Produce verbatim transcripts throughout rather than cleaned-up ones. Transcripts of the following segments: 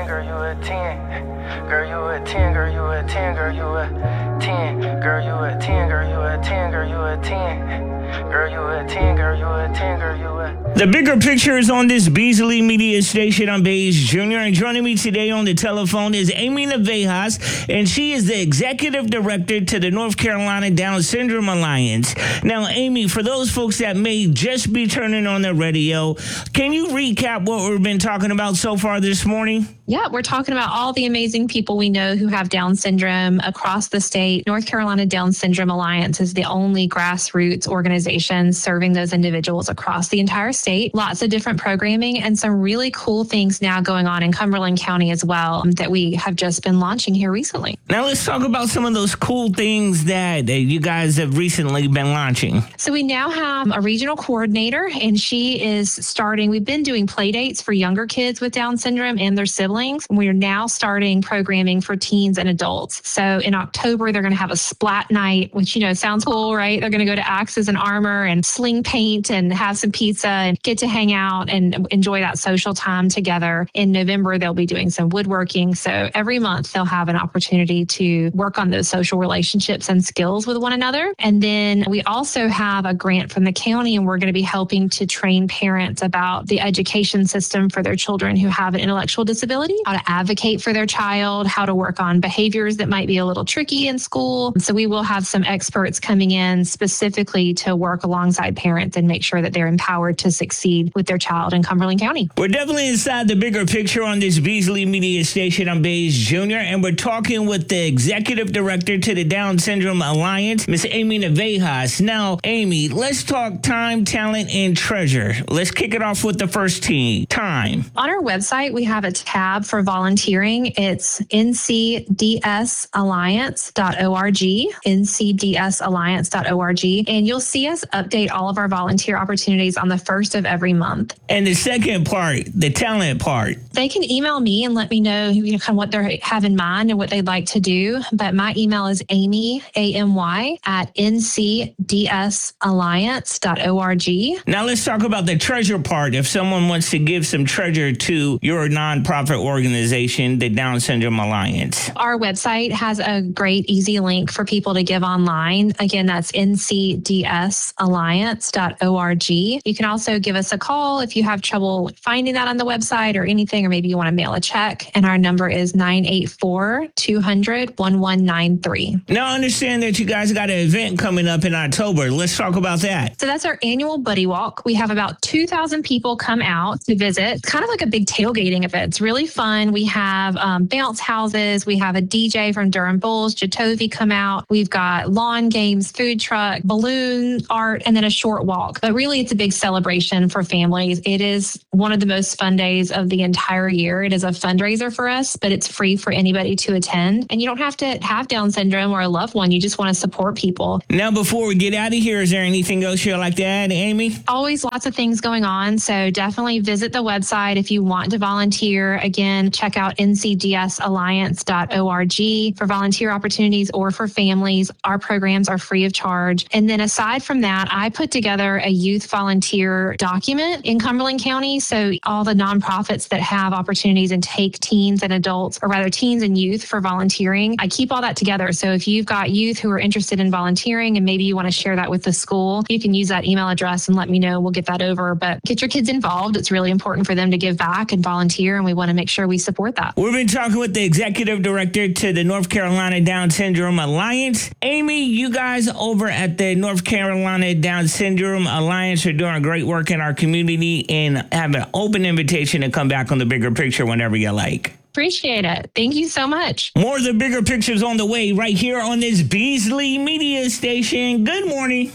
ten, girl, you a ten. Girl, you a ten, girl, you a ten, girl, you a ten. Girl, you a ten, girl, you a ten, girl, you a ten. Girl, you a ten, girl, you a ten, girl, you a... The Bigger Picture is on this Beasley Media Station. I'm Baze Junior, and joining me today on the telephone is Amy Navejas, and she is the Executive Director to the North Carolina Down Syndrome Alliance. Now, Amy, for those folks that may just be turning on their radio, can you recap what we've been talking about so far this morning? Yeah, we're talking about all the amazing people we know who have Down syndrome across the state. North Carolina Down Syndrome Alliance is the only grassroots organization serving those individuals across the entire state. Lots of different programming and some really cool things now going on in Cumberland County as well that we have just been launching here recently. Now let's talk about some of those cool things that you guys have recently been launching. So we now have a regional coordinator, and she is starting, we've been doing play dates for younger kids with Down syndrome and their siblings. We are now starting programming for teens and adults. So in October, they're going to have a splat night, which, you know, sounds cool, right? They're going to go to Axes and Armor and sling paint and have some pizza and get to hang out and enjoy that social time together. In November, they'll be doing some woodworking. So every month they'll have an opportunity to work on those social relationships and skills with one another. And then we also have a grant from the county, and we're going to be helping to train parents about the education system for their children who have an intellectual disability, how to advocate for their child, how to work on behaviors that might be a little tricky in school. So we will have some experts coming in specifically to work alongside parents and make sure that they're empowered to succeed with their child in Cumberland County. We're definitely inside the Bigger Picture on this Beasley Media Station. I'm Baze Junior, and we're talking with the Executive Director to the Down Syndrome Alliance, Miss Amy Navejas. Now, Amy, let's talk time, talent, and treasure. Let's kick it off with the first team, time. On our website, we have a tab for volunteering. It's N C D S alliance dot org, N C D S alliance dot org, and you'll see us update all of our volunteer opportunities on the first of every month. And the second part, the talent part. They can email me and let me know, you know, kind of what they have in mind and what they'd like to do. But my email is Amy, A M Y, at N C D S alliance dot org. Now let's talk about the treasure part. If someone wants to give some treasure to your nonprofit organization, the Down Syndrome Alliance. Our website has a great, easy link for people to give online. Again, that's N C D S alliance dot org. You can also give us a call if you have trouble finding that on the website or anything, or maybe you want to mail a check. And our number is nine eight four, two hundred, one one nine three. Now, I understand that you guys got an event coming up in October. Let's talk about that. So that's our annual Buddy Walk. We have about two thousand people come out to visit. It's kind of like a big tailgating event. It's really fun. We have um, bounce houses. We have a D J from Durham Bulls, Jatovi, come out. We've got lawn games, food truck, balloon art, and then a short walk. But really, it's a big celebration for families. It is one of the most fun days of the entire year. It is a fundraiser for us, but it's free for anybody to attend. And you don't have to have Down syndrome or a loved one. You just want to support people. Now, before we get out of here, is there anything else you'd like to add, Amy? Always lots of things going on. So definitely visit the website if you want to volunteer. Again, check out N C D S alliance dot org for volunteer opportunities or for families. Our programs are free of charge. And then aside from that, I put together a youth volunteer document in Cumberland County. So all the nonprofits that have opportunities and take teens and adults, or rather teens and youth for volunteering, I keep all that together. So if you've got youth who are interested in volunteering and maybe you want to share that with the school, you can use that email address and let me know. We'll get that over. But get your kids involved. It's really important for them to give back and volunteer, and we want to make sure we support that. We've been talking with the Executive Director to the North Carolina Down Syndrome Alliance. Amy, you guys over at the North Carolina Down Syndrome Alliance are doing great work in our community and have an open invitation to come back on the Bigger Picture whenever you like. Appreciate it. Thank you so much. More of the Bigger Pictures on the way right here on this Beasley Media Station. Good morning.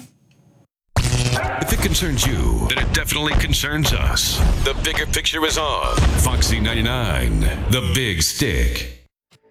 If it concerns you, then it definitely concerns us. The Bigger Picture is on Foxy ninety-nine, The Big Stick.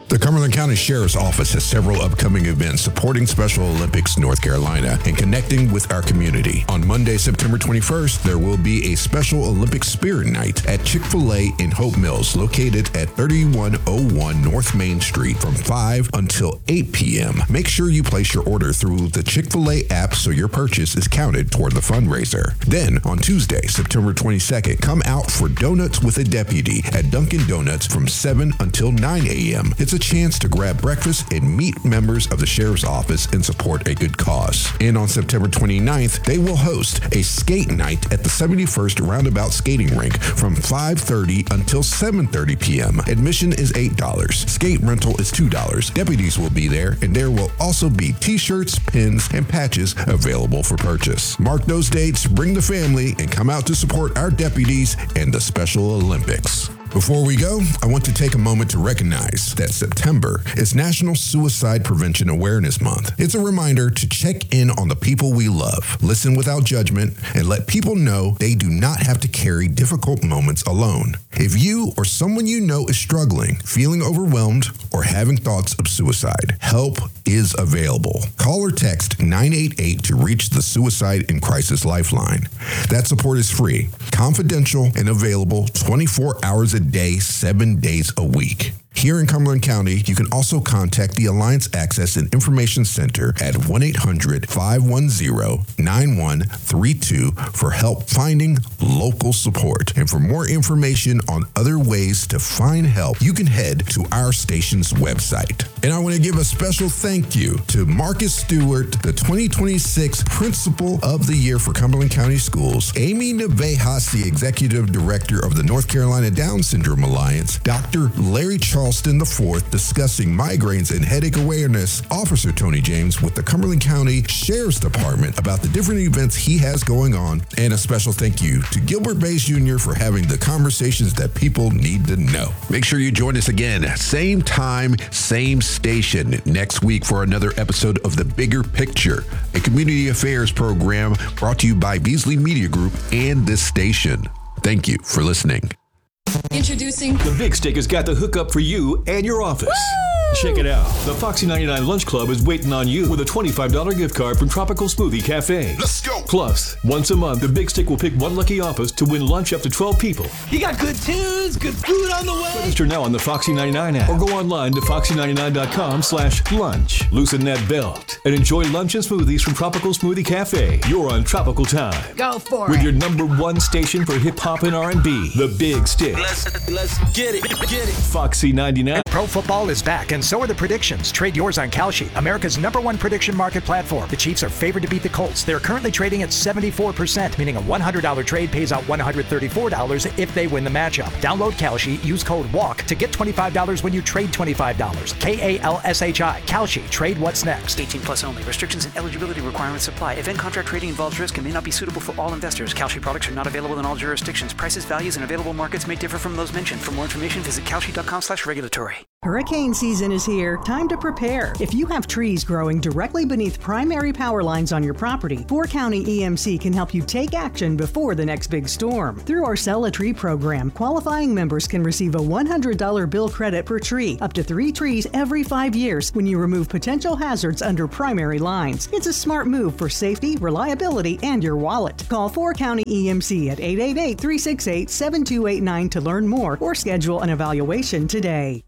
The Cumberland County Sheriff's Office has several upcoming events supporting Special Olympics North Carolina and connecting with our community. On Monday, September twenty-first, there will be a Special Olympics Spirit Night at Chick-fil-A in Hope Mills, located at thirty-one oh one North Main Street from five until eight p.m. Make sure you place your order through the Chick-fil-A app so your purchase is counted toward the fundraiser. Then, on Tuesday, September twenty-second, come out for Donuts with a Deputy at Dunkin' Donuts from seven until nine a.m. It's a chance to grab breakfast and meet members of the Sheriff's Office and support a good cause. And on September twenty-ninth, they will host a skate night at the seventy-first Roundabout Skating Rink from five thirty until seven thirty p.m. Admission is eight dollars. Skate rental is two dollars. Deputies will be there, and there will also be t-shirts, pins, and patches available for purchase. Mark those dates, bring the family, and come out to support our deputies and the Special Olympics. Before we go, I want to take a moment to recognize that September is National Suicide Prevention Awareness Month. It's a reminder to check in on the people we love, listen without judgment, and let people know they do not have to carry difficult moments alone. If you or someone you know is struggling, feeling overwhelmed, or having thoughts of suicide, help is available. Call or text nine eight eight to reach the Suicide and Crisis Lifeline. That support is free, confidential, and available twenty-four hours a day, seven days a week. Here in Cumberland County, you can also contact the Alliance Access and Information Center at one eight hundred, five one zero, nine one three two for help finding local support. And for more information on other ways to find help, you can head to our station's website. And I want to give a special thank you to Marcus Stewart, the twenty twenty-six Principal of the Year for Cumberland County Schools, Amy Navejas, the Executive Director of the North Carolina Down Syndrome Alliance, Doctor Larry Charleston the fourth, discussing migraines and headache awareness, Officer Tony James with the Cumberland County Sheriff's Department about the different events he has going on, and a special thank you to Gilbert Bays Junior for having the conversations that people need to know. Make sure you join us again, same time, same station, next week for another episode of The Bigger Picture, a community affairs program brought to you by Beasley Media Group and this station. Thank you for listening. Introducing The Big Stick has got the hookup for you and your office. Woo! Check it out. The Foxy ninety-nine Lunch Club is waiting on you with a twenty-five dollars gift card from Tropical Smoothie Cafe. Let's go. Plus, once a month, the Big Stick will pick one lucky office to win lunch up to twelve people. You got good tunes, good food on the way. Register now on the Foxy ninety-nine app or go online to foxy ninety-nine dot com slash lunch. Loosen that belt and enjoy lunch and smoothies from Tropical Smoothie Cafe. You're on Tropical Time. Go for With it. your number one station for hip-hop and R and B, The Big Stick. Let's, let's get it, get it. Foxy ninety-nine. Pro football is back, and so are the predictions. Trade yours on Kalshi, America's number one prediction market platform. The Chiefs are favored to beat the Colts. They're currently trading at seventy-four percent, meaning a one hundred dollars trade pays out one hundred thirty-four dollars if they win the matchup. Download Kalshi, use code WALK to get twenty-five dollars when you trade twenty-five dollars. K A L S H I. Kalshi. Trade what's next. eighteen plus only. Restrictions and eligibility requirements apply. Event contract trading involves risk and may not be suitable for all investors. Kalshi products are not available in all jurisdictions. Prices, values, and available markets may differ from those mentioned. For more information, visit kalshi dot com slash regulatory. Hurricane season is here. Time to prepare. If you have trees growing directly beneath primary power lines on your property, Four County E M C can help you take action before the next big storm. Through our Sell a Tree program, qualifying members can receive a one hundred dollars bill credit per tree, up to three trees every five years when you remove potential hazards under primary lines. It's a smart move for safety, reliability, and your wallet. Call Four County E M C at eight eight eight, three six eight, seven two eight nine to learn more or schedule an evaluation today.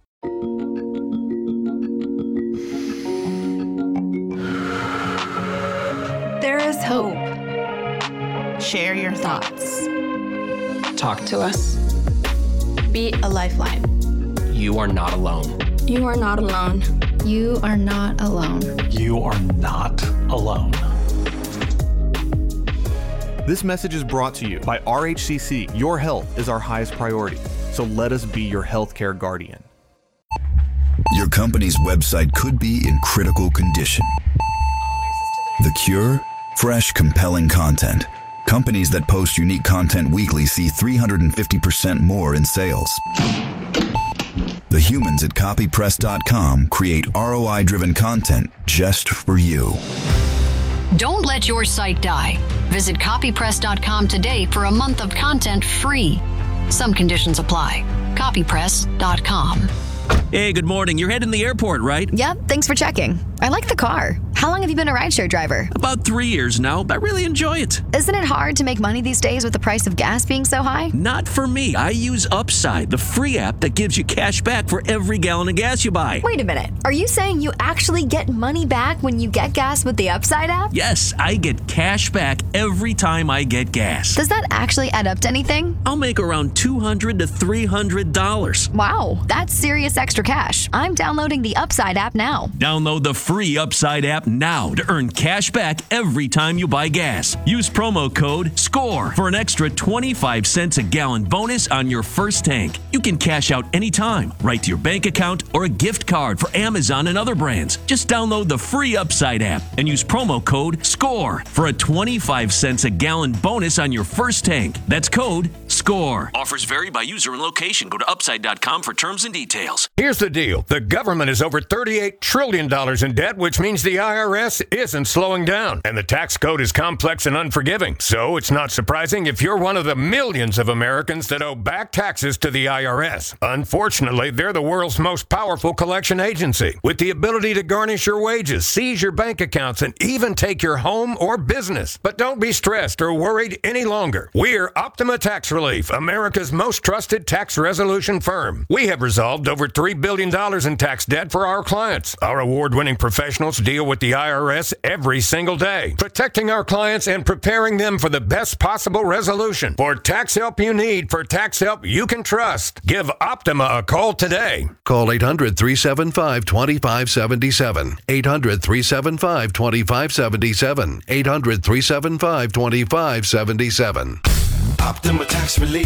There is hope. Share your thoughts. Talk to us. Be a lifeline. You are not alone. You are not alone. You are not alone. You are not alone. This message is brought to you by R H C C. Your health is our highest priority, so let us be your healthcare guardian. Your company's website could be in critical condition. The cure? Fresh, compelling content. Companies that post unique content weekly see three hundred fifty percent more in sales. The humans at copy press dot com create R O I-driven content just for you. Don't let your site die. Visit copy press dot com today for a month of content free. Some conditions apply. copy press dot com. Hey, good morning. You're heading to the airport, right? Yep, thanks for checking. I like the car. How long have you been a rideshare driver? About three years now. I really enjoy it. Isn't it hard to make money these days with the price of gas being so high? Not for me. I use Upside, the free app that gives you cash back for every gallon of gas you buy. Wait a minute. Are you saying you actually get money back when you get gas with the Upside app? Yes, I get cash back every time I get gas. Does that actually add up to anything? I'll make around two hundred to three hundred dollars. Wow, that's serious extra cash. I'm downloading the Upside app now. Download the free Upside app now to earn cash back every time you buy gas. Use promo code SCORE for an extra twenty-five cents a gallon bonus on your first tank. You can cash out anytime, right to your bank account or a gift card for Amazon and other brands. Just download the free Upside app and use promo code SCORE for a twenty-five cents a gallon bonus on your first tank. That's code SCORE. Offers vary by user and location. Go to upside dot com for terms and details. Here's the deal. The government is over thirty-eight trillion dollars in debt, which means the I R S isn't slowing down. And the tax code is complex and unforgiving. So it's not surprising if you're one of the millions of Americans that owe back taxes to the I R S. Unfortunately, they're the world's most powerful collection agency, with the ability to garnish your wages, seize your bank accounts, and even take your home or business. But don't be stressed or worried any longer. We're Optima Tax Relief, America's most trusted tax resolution firm. We have resolved over three billion dollars in tax debt for our clients. Our award-winning professionals deal with the I R S every single day, protecting our clients and preparing them for the best possible resolution. For tax help you need, for tax help you can trust, give Optima a call today. Call eight hundred, three seven five, two five seven seven. eight hundred, three seven five, two five seven seven. eight hundred, three seven five, two five seven seven. Optima Tax Relief.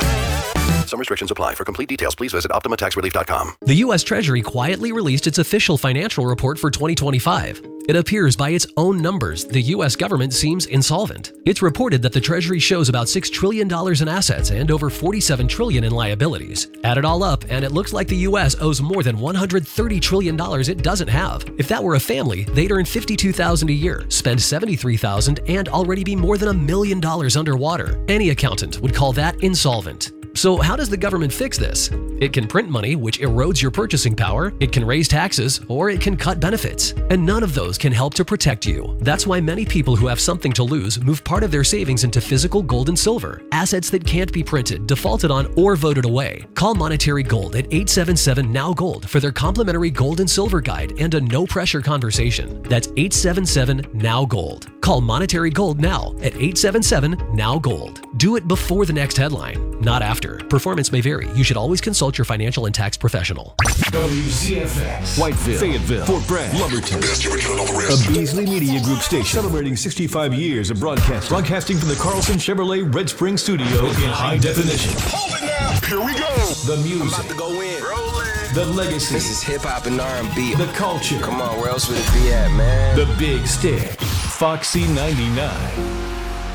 Some restrictions apply. For complete details, please visit optima tax relief dot com. The U S Treasury quietly released its official financial report for twenty twenty-five. It appears by its own numbers, the U S government seems insolvent. It's reported that the Treasury shows about six trillion dollars in assets and over forty-seven trillion dollars in liabilities. Add it all up, and it looks like the U S owes more than one hundred thirty trillion dollars it doesn't have. If that were a family, they'd earn fifty-two thousand dollars a year, spend seventy-three thousand dollars, and already be more than a million dollars underwater. Any accountant would call that insolvent. So how does the government fix this? It can print money, which erodes your purchasing power, it can raise taxes, or it can cut benefits. And none of those can help to protect you. That's why many people who have something to lose move part of their savings into physical gold and silver, assets that can't be printed, defaulted on, or voted away. Call Monetary Gold at eight seven seven, N O W Gold for their complimentary gold and silver guide and a no-pressure conversation. That's eight seven seven, N O W Gold. Call Monetary Gold now at eight seven seven, N O W Gold. Do it before the next headline, not after. Performance may vary. You should always consult your financial and tax professional. W C F X, Whiteville, Fayetteville, Fort Bragg, Lumberton. A Beasley Media Group station celebrating sixty-five years of broadcasting. Broadcasting from the Carlson Chevrolet Red Spring Studio in high definition. Hold it now. Here we go. The music. I'm about to go in. Rolling. The legacy. This is hip hop and R and B. The culture. Come on, where else would it be at, man? The big stick. Foxy ninety-nine.